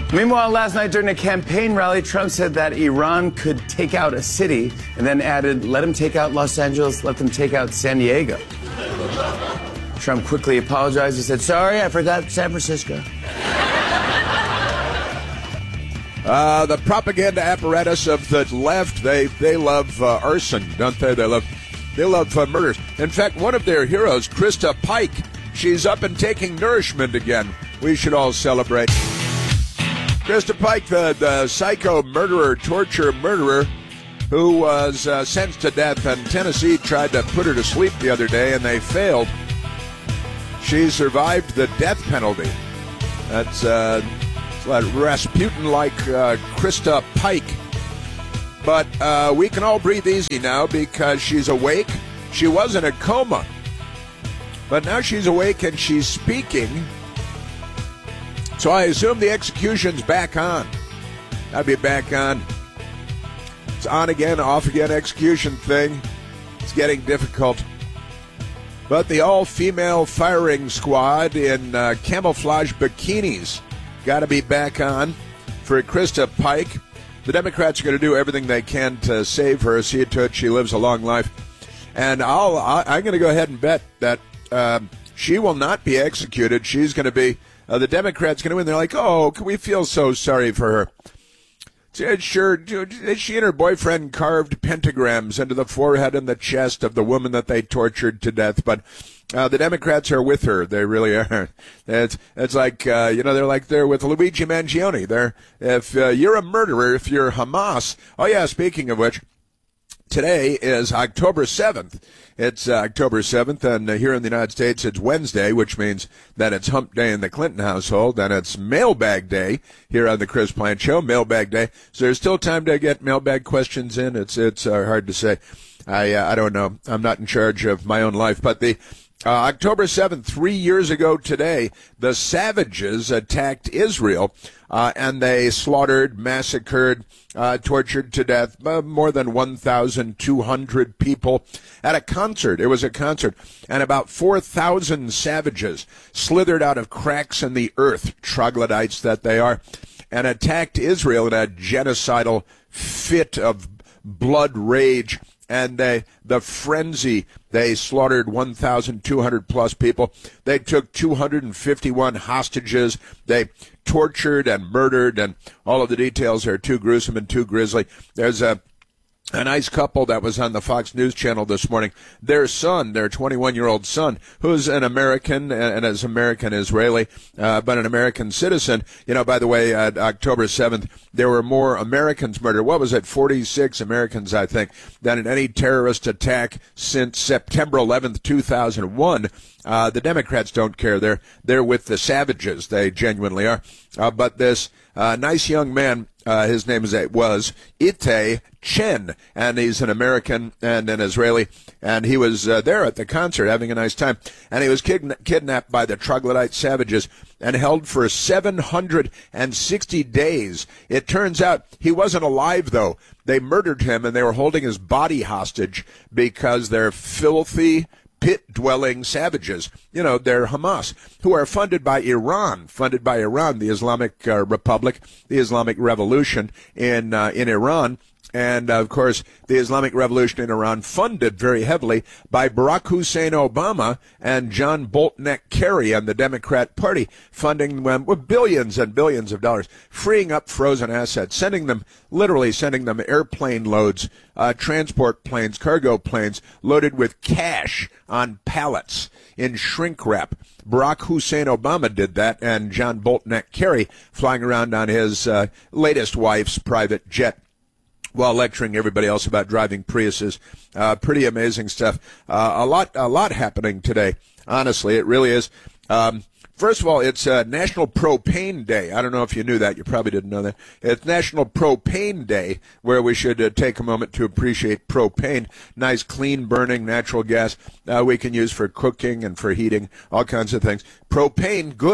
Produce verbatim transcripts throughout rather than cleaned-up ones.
Meanwhile, last night during a campaign rally, Trump said that Iran could take out a city and then added, let them take out Los Angeles, let them take out San Diego. Trump quickly apologized. He said, sorry, I forgot San Francisco. Uh, the propaganda apparatus of the left, they, they love uh, arson, don't they? They love, they love uh, murders. In fact, one of their heroes, Krista Pike, she's up and taking nourishment again. We should all celebrate. Krista Pike, the, the psycho murderer, torture murderer, who was uh, sentenced to death, and Tennessee tried to put her to sleep the other day, and they failed. She survived the death penalty. That's uh, Rasputin-like uh, Krista Pike. But uh, we can all breathe easy now because she's awake. She was in a coma. But now she's awake and she's speaking. So I assume the execution's back on. I'll be back on. It's on again, off again execution thing. It's getting difficult. But the all-female firing squad in uh, camouflage bikinis got to be back on for Krista Pike. The Democrats are going to do everything they can to save her, see to it she lives a long life. And I'll, I, I'm going to go ahead and bet that uh, she will not be executed. She's going to be... Uh, the Democrats going to win. They're like, oh, can we feel so sorry for her? Sure, she and her boyfriend carved pentagrams into the forehead and the chest of the woman that they tortured to death. But uh, the Democrats are with her. They really are. It's, it's like, uh, you know, they're like they're with Luigi Mangione. They're, if uh, you're a murderer, if you're Hamas. Oh, yeah, speaking of which, today is October seventh. It's uh, October seventh, and uh, here in the United States, it's Wednesday, which means that it's hump day in the Clinton household, and it's mailbag day here on the Chris Plant Show, mailbag day. So there's still time to get mailbag questions in. It's it's uh, hard to say. I uh, I don't know. I'm not in charge of my own life. But the uh, October seventh, three years ago today, the savages attacked Israel, uh, and they slaughtered, massacred, Uh, tortured to death uh, more than one thousand two hundred people at a concert. It was a concert. And about four thousand savages slithered out of cracks in the earth, troglodytes that they are, and attacked Israel in a genocidal fit of blood rage. And they, the frenzy, they slaughtered one thousand two hundred plus people. They took two hundred fifty-one hostages. They tortured and murdered, and all of the details are too gruesome and too grisly. There's a A nice couple that was on the Fox News channel this morning. Their son, their twenty-one-year-old son, who's an American and is American Israeli, uh, but an American citizen. You know, by the way, uh, October seventh, there were more Americans murdered. What was it? forty-six Americans, I think, than in any terrorist attack since September eleventh, two thousand one. Uh, the Democrats don't care. They're, they're with the savages. They genuinely are. Uh, but this uh, nice young man, Uh, his name is, was Itay Chen, and he's an American and an Israeli, and he was uh, there at the concert having a nice time, and he was kidna- kidnapped by the troglodyte savages and held for seven hundred sixty days. It turns out he wasn't alive, though. They murdered him, and they were holding his body hostage because they're filthy, pit-dwelling savages. You know, they're Hamas, who are funded by Iran, funded by Iran, the Islamic uh, Republic, the Islamic Revolution in uh, in Iran. And, of course, the Islamic Revolution in Iran funded very heavily by Barack Hussein Obama and John Bolton Kerry and the Democrat Party, funding them with billions and billions of dollars, freeing up frozen assets, sending them, literally sending them airplane loads, uh, transport planes, cargo planes, loaded with cash on pallets in shrink wrap. Barack Hussein Obama did that, and John Bolton Kerry flying around on his uh, latest wife's private jet, while lecturing everybody else about driving Priuses. Uh, pretty amazing stuff. Uh, a lot, a lot happening today. Honestly, it really is. Um, first of all, it's uh, National Propane Day. I don't know if you knew that. You probably didn't know that. It's National Propane Day, where we should uh, take a moment to appreciate propane. Nice, clean burning natural gas uh, we can use for cooking and for heating, all kinds of things. Propane, good.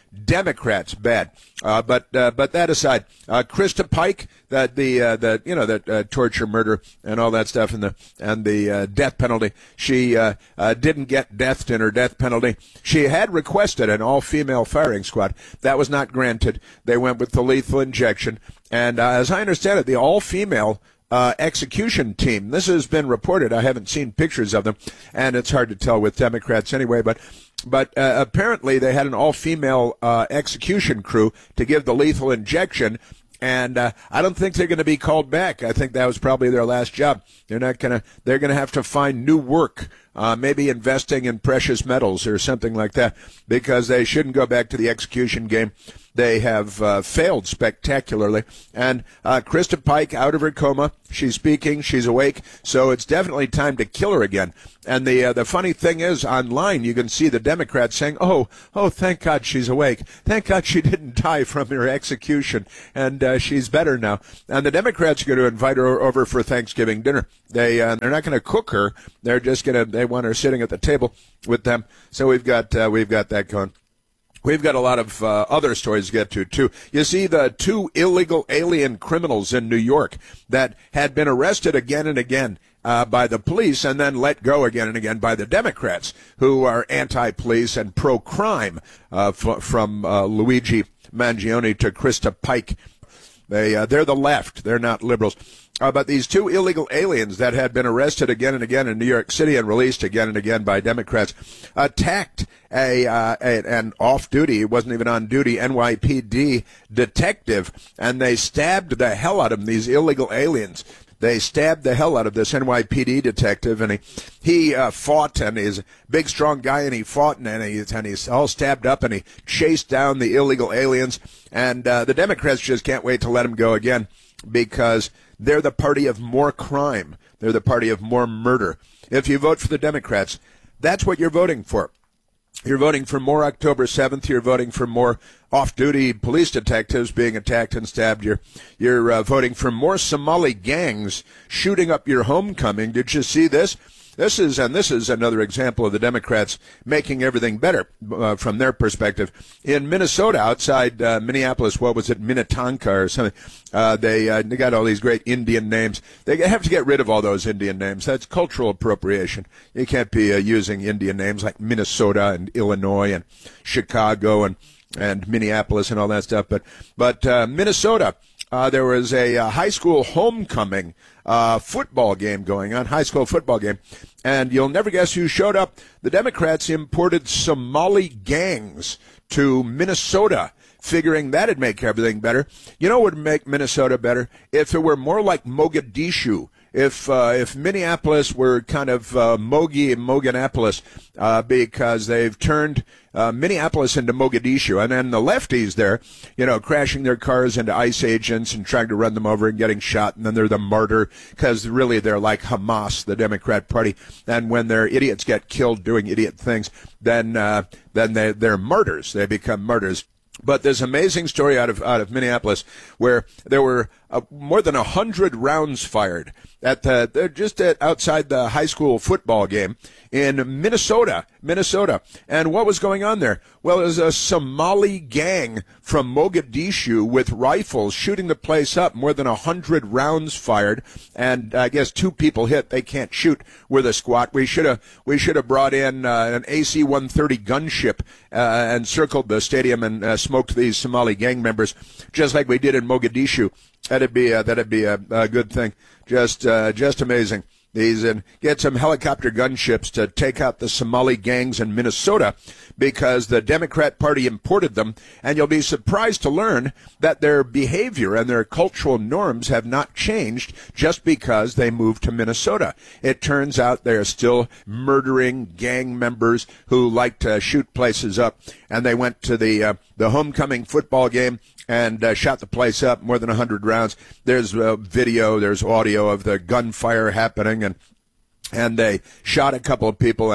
Democrats bad. Uh, but uh, but that aside, uh, Krista Pike, that the uh, the you know the uh, torture, murder, and all that stuff, and the and the uh, death penalty. She uh, uh, didn't get deathed in her death penalty. She had requested an all-female firing squad. That was not granted. They went with the lethal injection, and uh, as I understand it, the all-female Uh, execution team. This has been reported. I haven't seen pictures of them, and it's hard to tell with Democrats anyway. But, but uh, apparently they had an all-female uh, execution crew to give the lethal injection, and uh, I don't think they're going to be called back. I think that was probably their last job. They're not going to. They're going to have to find new work, uh, maybe investing in precious metals or something like that, because they shouldn't go back to the execution game. They have uh, failed spectacularly. And uh, Krista Pike out of her coma. She's speaking. She's awake. So it's definitely time to kill her again. And the uh, the funny thing is, online you can see the Democrats saying, "Oh, oh, thank God she's awake. Thank God she didn't die from her execution, and uh, she's better now." And the Democrats are going to invite her over for Thanksgiving dinner. They uh, they're not going to cook her. They're just going to they want her sitting at the table with them. So we've got uh, we've got that going. We've got a lot of uh, other stories to get to, too. You see, the two illegal alien criminals in New York that had been arrested again and again uh, by the police and then let go again and again by the Democrats, who are anti-police and pro-crime, uh, f- from uh, Luigi Mangione to Krista Pike. They, uh, they're the left. They're not liberals. Uh, but these two illegal aliens that had been arrested again and again in New York City and released again and again by Democrats attacked a, uh, a an off-duty, it wasn't even on duty, N Y P D detective, and they stabbed the hell out of them, these illegal aliens. They stabbed the hell out of this N Y P D detective, and he he uh, fought, and he's a big, strong guy, and he fought, and, and, he, and he's all stabbed up, and he chased down the illegal aliens, and uh, the Democrats just can't wait to let him go again, because they're the party of more crime. They're the party of more murder. If you vote for the Democrats, that's what you're voting for. You're voting for more October seventh. You're voting for more off-duty police detectives being attacked and stabbed. You're, you're uh, voting for more Somali gangs shooting up your homecoming. Did you see this? This is, and this is another example of the Democrats making everything better uh, from their perspective. In Minnesota, outside uh, Minneapolis, what was it, Minnetonka or something, uh, they, uh, they got all these great Indian names. They have to get rid of all those Indian names. That's cultural appropriation. You can't be uh, using Indian names like Minnesota and Illinois and Chicago and, and Minneapolis and all that stuff. But, but uh, Minnesota, uh, there was a uh, high school homecoming uh, football game going on, high school football game. And you'll never guess who showed up. The Democrats imported Somali gangs to Minnesota, figuring that'd make everything better. You know what would make Minnesota better? If it were more like Mogadishu. If uh, if Minneapolis were kind of uh, Mogi and Moganapolis, uh, because they've turned uh, Minneapolis into Mogadishu, and then the lefties there, you know, crashing their cars into ICE agents and trying to run them over and getting shot, and then they're the martyr, because really they're like Hamas, the Democrat Party, and when their idiots get killed doing idiot things, then uh, then they, they're martyrs. They become martyrs. But there's an amazing story out of out of Minneapolis where there were uh, more than a hundred rounds fired at the they're just at, outside the high school football game in Minnesota, Minnesota. And what was going on there? Well, it was a Somali gang from Mogadishu with rifles shooting the place up. More than a hundred rounds fired, and I guess two people hit. They can't shoot with a squat. We should have we should have brought in uh, an A C one thirty gunship uh, and circled the stadium and uh, smoked these Somali gang members, just like we did in Mogadishu. That'd be uh, that'd be a, a good thing. Just uh, just amazing. These and get some helicopter gunships to take out the Somali gangs in Minnesota, because the Democrat Party imported them, and you'll be surprised to learn that their behavior and their cultural norms have not changed just because they moved to Minnesota. It turns out they're still murdering gang members who like to shoot places up, and they went to the uh, the homecoming football game and uh, shot the place up, more than one hundred rounds. There's uh, video, there's audio of the gunfire happening, and and they shot a couple of people, and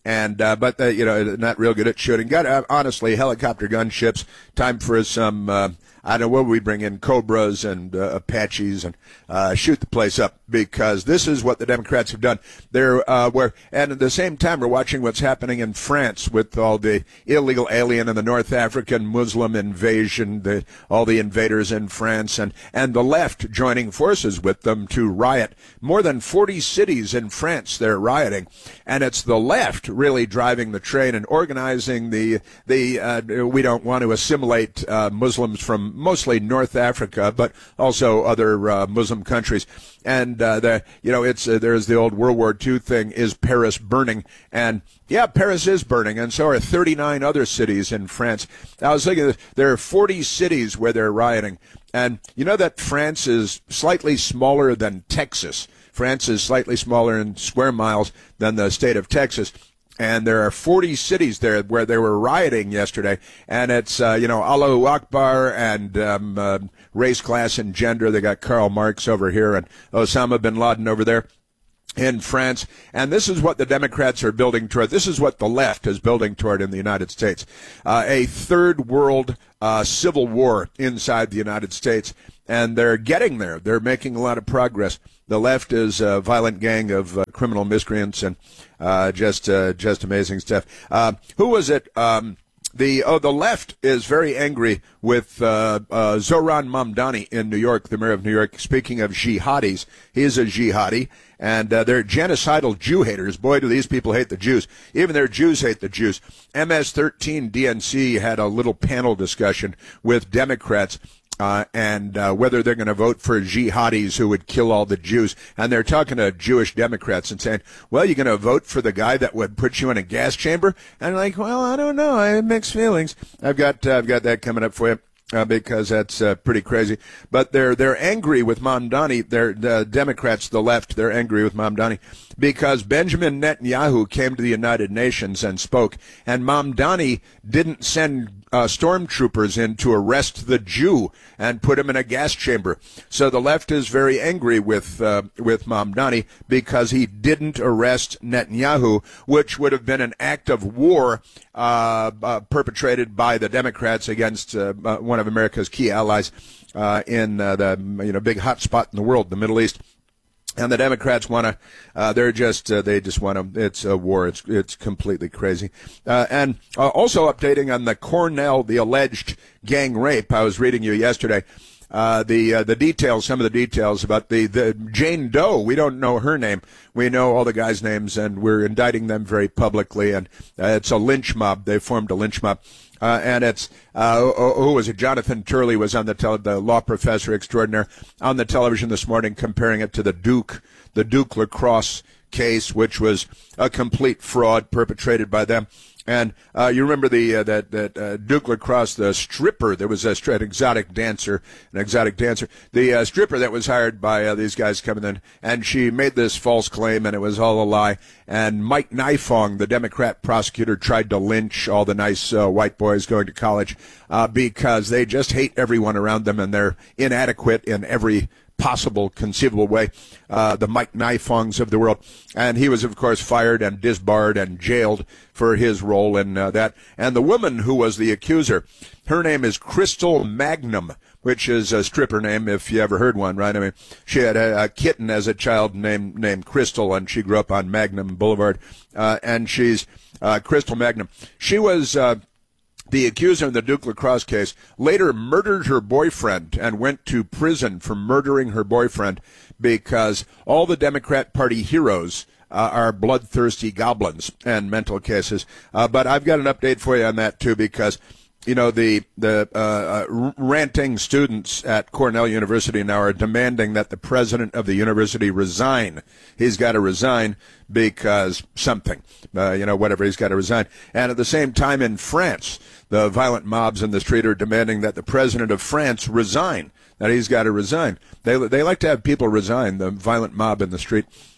And uh, but uh, you know, not real good at shooting. Got uh, honestly helicopter gunships. Time for some. Uh, I don't know what we bring in, Cobras and uh, Apaches, and uh, shoot the place up, because this is what the Democrats have done. They're uh, where, and at the same time, we're watching what's happening in France with all the illegal alien and the North African Muslim invasion, the, all the invaders in France, and and the left joining forces with them to riot. More than forty cities in France they're rioting, and it's the left really driving the train and organizing the the. Uh, we don't want to assimilate uh, Muslims from mostly North Africa, but also other uh, Muslim countries. And uh, the, you know, it's uh, there's the old World War Two thing: is Paris burning? And yeah, Paris is burning, and so are thirty-nine other cities in France. I was thinking there are forty cities where they're rioting, and you know that France is slightly smaller than Texas. France is slightly smaller in square miles than the state of Texas. And there are forty cities there where they were rioting yesterday, and it's uh, you know, Allahu Akbar and um, uh, race, class, and gender. They got Karl Marx over here and Osama bin Laden over there in France. And this is what the Democrats are building toward. This is what the left is building toward in the United States. Uh, a third world uh, civil war inside the United States. And they're getting there. They're making a lot of progress. The left is a violent gang of uh, criminal miscreants, and uh, just uh, just amazing stuff. Uh, who was it? Um, the oh, the left is very angry with uh, uh, Zoran Mamdani in New York, the mayor of New York. Speaking of jihadis, he's a jihadi, and uh, they're genocidal Jew haters. Boy, do these people hate the Jews. Even their Jews hate the Jews. M S thirteen D N C had a little panel discussion with Democrats. Uh, and uh, whether they're going to vote for jihadis who would kill all the Jews. And they're talking to Jewish Democrats and saying, well, you're going to vote for the guy that would put you in a gas chamber? And I'm like, well, I don't know. I have mixed feelings. I've got uh, I've got that coming up for you. Uh, because that's uh, pretty crazy. But they're they're angry with Mamdani. They're the Democrats, the left, they're angry with Mamdani because Benjamin Netanyahu came to the United Nations and spoke, and Mamdani didn't send uh, stormtroopers in to arrest the Jew and put him in a gas chamber. So the left is very angry with uh, with Mamdani because he didn't arrest Netanyahu, which would have been an act of war uh, uh, perpetrated by the Democrats against uh, uh, one of America's key allies uh, in uh, the you know big hot spot in the world, the Middle East. And the Democrats want to, uh, they're just, uh, they just want to, it's a war. It's, it's completely crazy. Uh, and uh, also updating on the Cornell, the alleged gang rape. I was reading you yesterday. Uh, the, uh, the details, some of the details about the, the Jane Doe. We don't know her name. We know all the guys' names, and we're indicting them very publicly. And uh, it's a lynch mob. They formed a lynch mob. Uh, and it's, uh, who was it? Jonathan Turley was on the, tele- the law professor extraordinaire on the television this morning, comparing it to the Duke, the Duke lacrosse case, which was a complete fraud perpetrated by them. And uh, you remember the uh, that that uh, Duke lacrosse, the stripper. There was a, an exotic dancer, an exotic dancer. The uh, stripper that was hired by uh, these guys coming in, and she made this false claim, and it was all a lie. And Mike Nifong, the Democrat prosecutor, tried to lynch all the nice uh, white boys going to college uh, because they just hate everyone around them, and they're inadequate in every possible, conceivable way, uh, the Mike Nifongs of the world. And he was, of course, fired and disbarred and jailed for his role in uh, that. And the woman who was the accuser, her name is Crystal Magnum, which is a stripper name, if you ever heard one, right? I mean, she had a, a kitten as a child named named Crystal, and she grew up on Magnum Boulevard. Uh, and she's uh, Crystal Magnum. She was... Uh, The accuser in the Duke lacrosse case later murdered her boyfriend and went to prison for murdering her boyfriend because all the Democrat Party heroes uh, are bloodthirsty goblins and mental cases. Uh, but I've got an update for you on that, too, because, you know, the, the uh, uh, ranting students at Cornell University now are demanding that the president of the university resign. He's got to resign because something, uh, you know, whatever, he's got to resign. And at the same time in France, the violent mobs in the street are demanding that the president of France resign, that he's got to resign. They they like to have people resign, the violent mob in the street.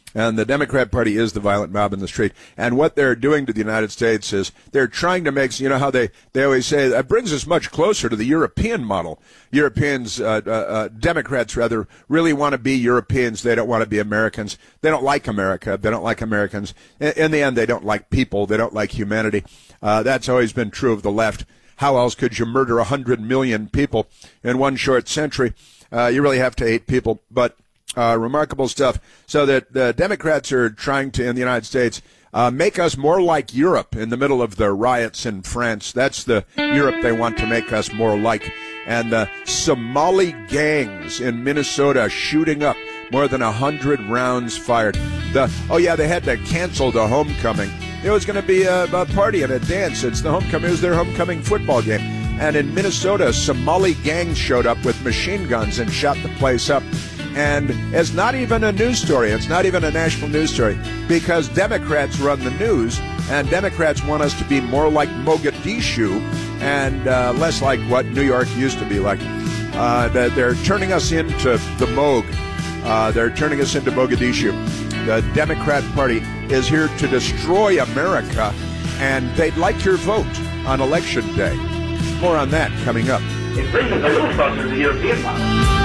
And the Democrat Party is the violent mob in the street. And what they're doing to the United States is they're trying to make, you know how they, they always say, that brings us much closer to the European model. Europeans, uh, uh, uh, Democrats rather, really want to be Europeans. They don't want to be Americans. They don't like America. They don't like Americans. In, in the end, they don't like people. They don't like humanity. Uh, that's always been true of the left. How else could you murder one hundred million people in one short century? Uh, you really have to hate people. But Uh, remarkable stuff. So that the Democrats are trying to, in the United States, uh, make us more like Europe in the middle of the riots in France. That's the Europe they want to make us more like. And the Somali gangs in Minnesota shooting up, more than one hundred rounds fired. The Oh, yeah, they had to cancel the homecoming. It was going to be a, a party and a dance. It's the homecoming. It was their homecoming football game. And in Minnesota, Somali gangs showed up with machine guns and shot the place up. And it's not even a news story. It's not even a national news story because Democrats run the news, and Democrats want us to be more like Mogadishu and uh, less like what New York used to be like. Uh, they're turning us into the Moog. Uh, they're turning us into Mogadishu. The Democrat Party is here to destroy America, and they'd like your vote on Election Day. More on that coming up. It brings us a little closer to the European model.